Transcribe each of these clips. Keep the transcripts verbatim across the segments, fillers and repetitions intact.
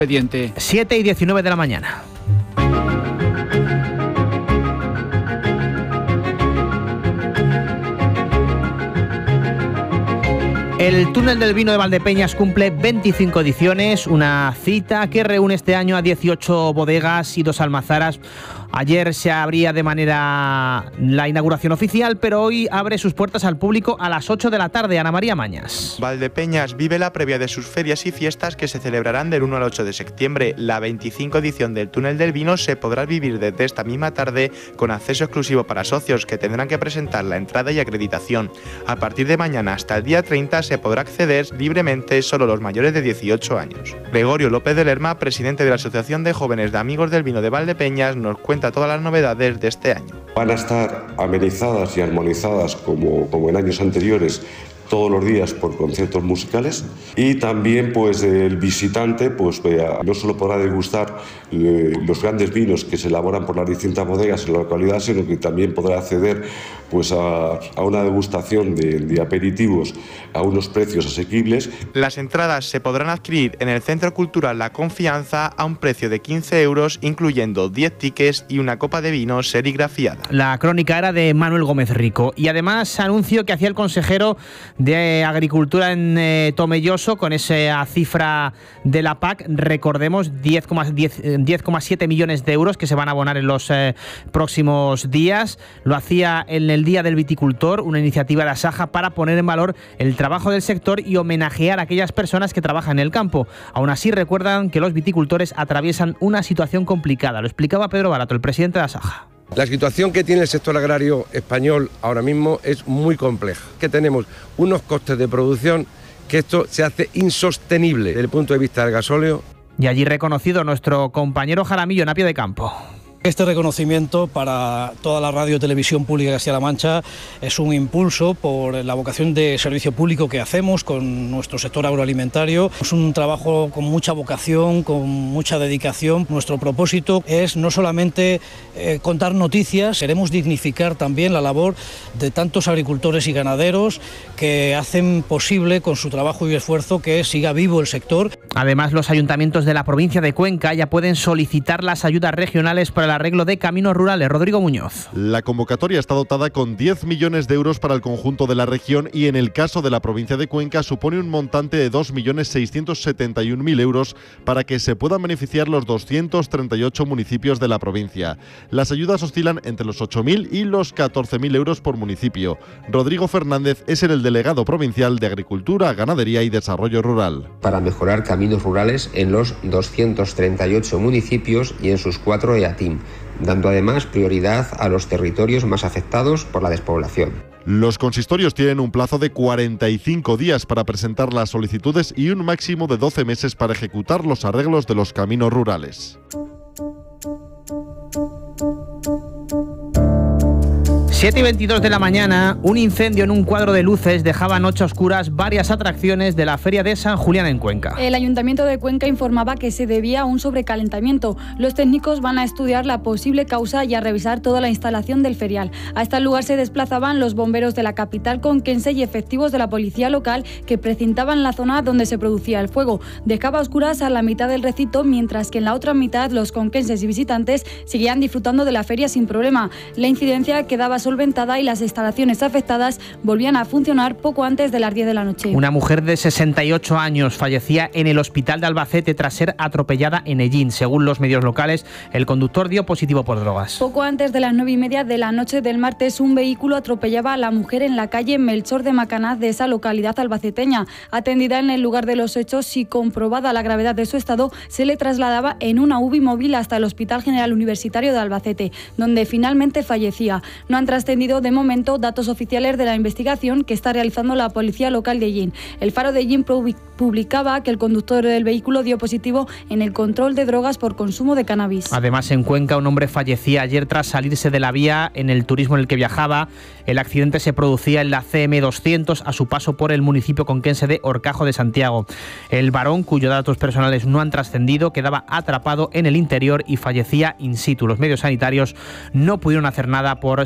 Expediente. siete y diecinueve de la mañana. El Túnel del Vino de Valdepeñas cumple veinticinco ediciones, una cita que reúne este año a dieciocho bodegas y dos almazaras. Ayer se abría de manera la inauguración oficial, pero hoy abre sus puertas al público a las ocho de la tarde. Ana María Mañas. Valdepeñas vive la previa de sus ferias y fiestas que se celebrarán del uno al ocho de septiembre. La veinticinco edición del Túnel del Vino se podrá vivir desde esta misma tarde con acceso exclusivo para socios que tendrán que presentar la entrada y acreditación. A partir de mañana hasta el día treinta se podrá acceder libremente solo los mayores de dieciocho años. Gregorio López de Lerma, presidente de la Asociación de Jóvenes de Amigos del Vino de Valdepeñas, nos cuenta todas las novedades de este año. Van a estar amenizadas y armonizadas como, como en años anteriores todos los días por conciertos musicales, y también pues el visitante pues vea, no solo podrá degustar eh, los grandes vinos que se elaboran por las distintas bodegas en la localidad, sino que también podrá acceder pues a, a una degustación de, de aperitivos a unos precios asequibles. Las entradas se podrán adquirir en el Centro Cultural La Confianza a un precio de quince euros, incluyendo diez tickets y una copa de vino serigrafiada. La crónica era de Manuel Gómez Rico. Y además anuncio que hacía el consejero de Agricultura en eh, Tomelloso con esa cifra de la P A C. Recordemos diez coma siete millones de euros que se van a abonar en los eh, próximos días. Lo hacía en el Día del Viticultor, una iniciativa de Asaja para poner en valor el trabajo del sector y homenajear a aquellas personas que trabajan en el campo. Aún así, recuerdan que los viticultores atraviesan una situación complicada. Lo explicaba Pedro Barato, el presidente de Asaja. La situación que tiene el sector agrario español ahora mismo es muy compleja, que tenemos unos costes de producción que esto se hace insostenible desde el punto de vista del gasóleo. Y allí reconocido nuestro compañero Jaramillo en A Pie de Campo. Este reconocimiento para toda la radio y televisión pública de Castilla-La Mancha es un impulso por la vocación de servicio público que hacemos con nuestro sector agroalimentario. Es un trabajo con mucha vocación, con mucha dedicación. Nuestro propósito es no solamente eh, contar noticias, queremos dignificar también la labor de tantos agricultores y ganaderos que hacen posible con su trabajo y esfuerzo que siga vivo el sector. Además, los ayuntamientos de la provincia de Cuenca ya pueden solicitar las ayudas regionales para el arreglo de caminos rurales. Rodrigo Muñoz. La convocatoria está dotada con diez millones de euros para el conjunto de la región y en el caso de la provincia de Cuenca supone un montante de dos millones seiscientos setenta y un mil euros para que se puedan beneficiar los doscientos treinta y ocho municipios de la provincia. Las ayudas oscilan entre los ocho mil y los catorce mil euros por municipio. Rodrigo Fernández es el delegado provincial de Agricultura, Ganadería y Desarrollo Rural. Para mejorar caminos rurales en los doscientos treinta y ocho municipios y en sus cuatro E A T I M, dando además prioridad a los territorios más afectados por la despoblación. Los consistorios tienen un plazo de cuarenta y cinco días para presentar las solicitudes y un máximo de doce meses para ejecutar los arreglos de los caminos rurales. siete y veintidós de la mañana, un incendio en un cuadro de luces dejaba a noche oscuras varias atracciones de la Feria de San Julián en Cuenca. El Ayuntamiento de Cuenca informaba que se debía a un sobrecalentamiento. Los técnicos van a estudiar la posible causa y a revisar toda la instalación del ferial. A este lugar se desplazaban los bomberos de la capital conquense y efectivos de la policía local que precintaban la zona donde se producía el fuego. Dejaba a oscuras a la mitad del recinto, mientras que en la otra mitad los conquenses y visitantes seguían disfrutando de la feria sin problema. La incidencia quedaba solventada y las instalaciones afectadas volvían a funcionar poco antes de las diez de la noche. Una mujer de sesenta y ocho años fallecía en el hospital de Albacete tras ser atropellada en Ellín. Según los medios locales, el conductor dio positivo por drogas. Poco antes de las nueve y media de la noche del martes, un vehículo atropellaba a la mujer en la calle Melchor de Macanaz de esa localidad albaceteña. Atendida en el lugar de los hechos y comprobada la gravedad de su estado, se le trasladaba en una U B I móvil hasta el Hospital General Universitario de Albacete, donde finalmente fallecía. No han trascendido de momento datos oficiales de la investigación que está realizando la policía local de Ellín. El Faro de Ellín publicaba que el conductor del vehículo dio positivo en el control de drogas por consumo de cannabis. Además, en Cuenca, un hombre fallecía ayer tras salirse de la vía en el turismo en el que viajaba. El accidente se producía en la C M doscientos a su paso por el municipio conquense de Horcajo de Santiago. El varón, cuyos datos personales no han trascendido, quedaba atrapado en el interior y fallecía in situ. Los medios sanitarios no pudieron hacer nada por salvarle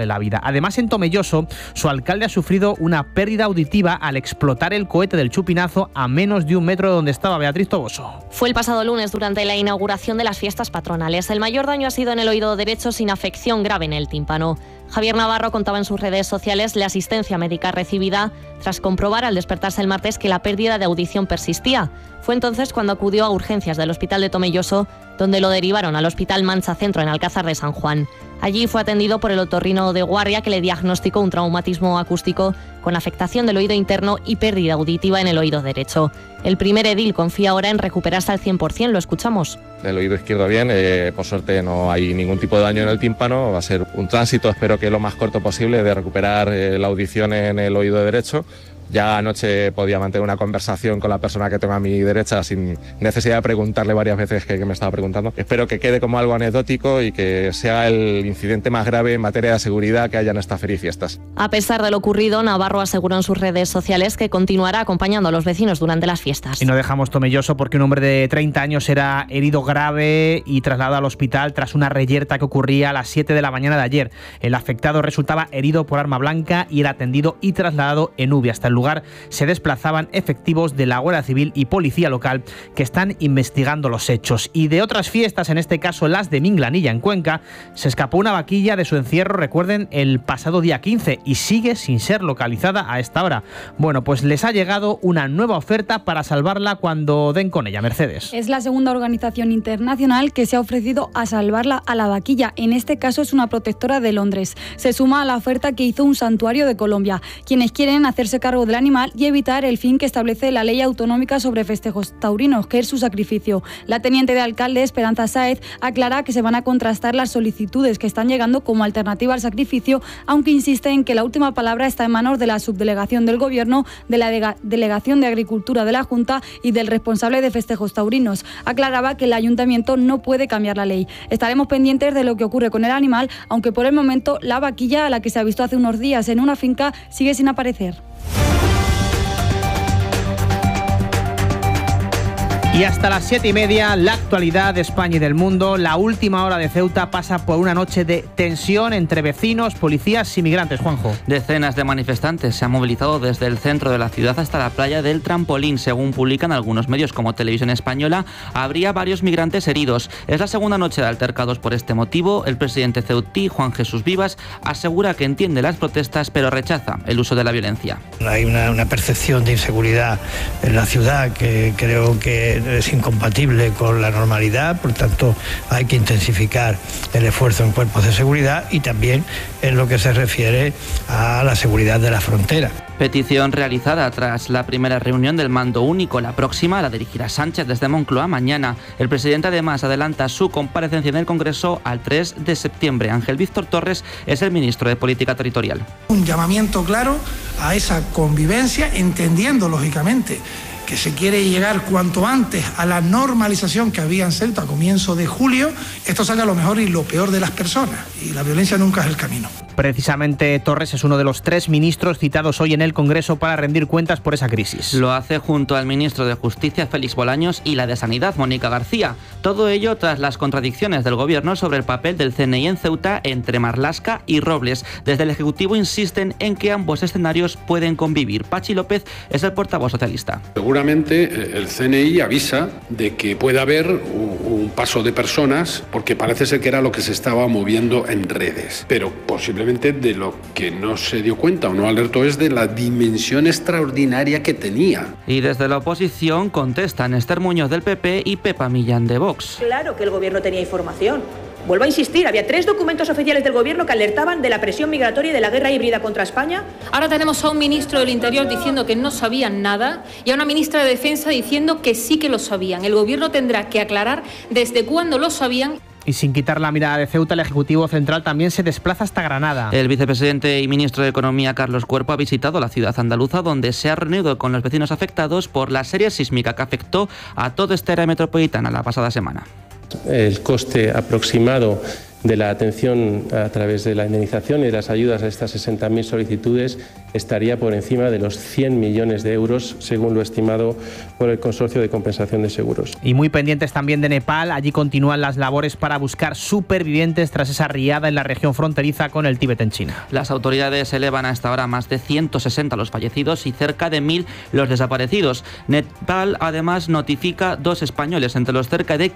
la vida. Además, en Tomelloso, su alcalde ha sufrido una pérdida auditiva al explotar el cohete del chupinazo a menos de un metro de donde estaba Beatriz Toboso. Fue el pasado lunes durante la inauguración de las fiestas patronales. El mayor daño ha sido en el oído derecho sin afección grave en el tímpano. Javier Navarro contaba en sus redes sociales la asistencia médica recibida tras comprobar al despertarse el martes que la pérdida de audición persistía. Fue entonces cuando acudió a urgencias del hospital de Tomelloso, donde lo derivaron al Hospital Mancha Centro en Alcázar de San Juan. Allí fue atendido por el otorrino de guardia, que le diagnosticó un traumatismo acústico con afectación del oído interno y pérdida auditiva en el oído derecho. El primer edil confía ahora en recuperarse al cien por ciento, lo escuchamos. El oído izquierdo bien, eh, por suerte no hay ningún tipo de daño en el tímpano, va a ser un tránsito, espero que lo más corto posible, de recuperar eh, la audición en el oído derecho. Ya anoche podía mantener una conversación con la persona que tengo a mi derecha sin necesidad de preguntarle varias veces que, que me estaba preguntando. Espero que quede como algo anecdótico y que sea el incidente más grave en materia de seguridad que haya en esta feria y fiestas. A pesar de lo ocurrido, Navarro aseguró en sus redes sociales que continuará acompañando a los vecinos durante las fiestas. Y no dejamos Tomelloso porque un hombre de treinta años era herido grave y trasladado al hospital tras una reyerta que ocurría a las siete de la mañana de ayer. El afectado resultaba herido por arma blanca y era atendido y trasladado en U B I. Hasta el lugar se desplazaban efectivos de la Guardia Civil y Policía Local que están investigando los hechos. Y de otras fiestas, en este caso las de Minglanilla en Cuenca, se escapó una vaquilla de su encierro, recuerden, el pasado día quince y sigue sin ser localizada a esta hora. Bueno, pues les ha llegado una nueva oferta para salvarla cuando den con ella. Mercedes. Es la segunda organización internacional que se ha ofrecido a salvarla a la vaquilla. En este caso es una protectora de Londres. Se suma a la oferta que hizo un santuario de Colombia, quienes quieren hacerse cargo del animal y evitar el fin que establece la ley autonómica sobre festejos taurinos, que es su sacrificio. La teniente de alcalde, Esperanza Sáez, aclara que se van a contrastar las solicitudes que están llegando como alternativa al sacrificio, aunque insiste en que la última palabra está en manos de la subdelegación del Gobierno, de la de- Delegación de Agricultura de la Junta y del responsable de festejos taurinos. Aclaraba que el ayuntamiento no puede cambiar la ley. Estaremos pendientes de lo que ocurre con el animal, aunque por el momento la vaquilla, a la que se ha visto hace unos días en una finca, sigue sin aparecer. Y hasta las siete y media, la actualidad de España y del mundo. La última hora de Ceuta pasa por una noche de tensión entre vecinos, policías y migrantes. Juanjo. Decenas de manifestantes se han movilizado desde el centro de la ciudad hasta la playa del Trampolín. Según publican algunos medios como Televisión Española, habría varios migrantes heridos. Es la segunda noche de altercados por este motivo. El presidente ceutí, Juan Jesús Vivas, asegura que entiende las protestas, pero rechaza el uso de la violencia. Hay una, una percepción de inseguridad en la ciudad que creo que es incompatible con la normalidad, por tanto hay que intensificar el esfuerzo en cuerpos de seguridad y también en lo que se refiere a la seguridad de la frontera. Petición realizada tras la primera reunión del mando único. La próxima la dirigirá Sánchez desde Moncloa mañana. El presidente además adelanta su comparecencia en el Congreso al tres de septiembre. Ángel Víctor Torres es el ministro de Política Territorial. Un llamamiento claro a esa convivencia, entendiendo lógicamente que se quiere llegar cuanto antes a la normalización que había en Ceuta a comienzo de julio. Esto saca lo mejor y lo peor de las personas, y la violencia nunca es el camino. Precisamente Torres es uno de los tres ministros citados hoy en el Congreso para rendir cuentas por esa crisis. Lo hace junto al ministro de Justicia, Félix Bolaños, y la de Sanidad, Mónica García. Todo ello tras las contradicciones del Gobierno sobre el papel del C N I en Ceuta entre Marlaska y Robles. Desde el Ejecutivo insisten en que ambos escenarios pueden convivir. Pachi López es el portavoz socialista. Seguramente el C N I avisa de que puede haber un paso de personas, porque parece ser que era lo que se estaba moviendo en redes, pero posiblemente de lo que no se dio cuenta o no alertó es de la dimensión extraordinaria que tenía. Y desde la oposición contestan Esther Muñoz del P P y Pepa Millán de Vox. Claro que el Gobierno tenía información. Vuelvo a insistir, había tres documentos oficiales del Gobierno que alertaban de la presión migratoria y de la guerra híbrida contra España. Ahora tenemos a un ministro del Interior diciendo que no sabían nada y a una ministra de Defensa diciendo que sí que lo sabían. El Gobierno tendrá que aclarar desde cuándo lo sabían. Y sin quitar la mirada de Ceuta, el Ejecutivo Central también se desplaza hasta Granada. El vicepresidente y ministro de Economía, Carlos Cuerpo, ha visitado la ciudad andaluza, donde se ha reunido con los vecinos afectados por la serie sísmica que afectó a toda esta área metropolitana la pasada semana. El coste aproximado de la atención a través de la indemnización y de las ayudas a estas sesenta mil solicitudes estaría por encima de los cien millones de euros, según lo estimado por el Consorcio de Compensación de Seguros. Y muy pendientes también de Nepal, allí continúan las labores para buscar supervivientes tras esa riada en la región fronteriza con el Tíbet en China. Las autoridades elevan a esta hora más de ciento sesenta los fallecidos y cerca de mil los desaparecidos. Nepal además notifica dos españoles entre los cerca de